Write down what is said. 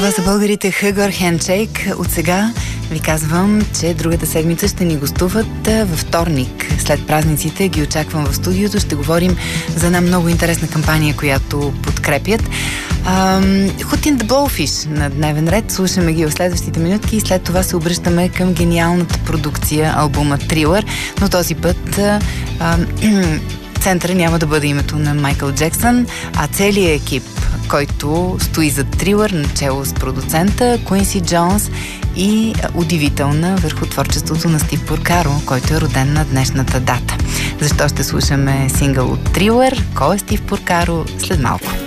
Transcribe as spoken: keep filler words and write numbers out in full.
Това са българите Hugger Handshake. От сега ви казвам, че другата седмица ще ни гостуват във вторник. След празниците ги очаквам в студиото. Ще говорим за една много интересна кампания, която подкрепят. Hot in the Blowfish на дневен ред. Слушаме ги в следващите минутки и след това се обръщаме към гениалната продукция, албума Thriller, но този път а, центъра няма да бъде името на Майкъл Джексън, а целият екип, който стои зад Thriller, начело с продуцента Куинси Джонс и удивителна върху творчеството на Стив Поркаро, който е роден на днешната дата. Защо ще слушаме сингъл от Thriller? Кой е Стив Поркаро? След малко.